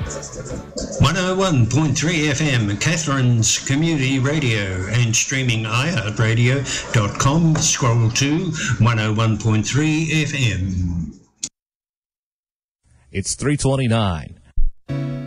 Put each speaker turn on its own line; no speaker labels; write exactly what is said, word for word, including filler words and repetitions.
one oh one point three F M, Catherine's Community Radio, and streaming i heart radio dot com. Scroll to one oh one point three F M.
It's three twenty-nine.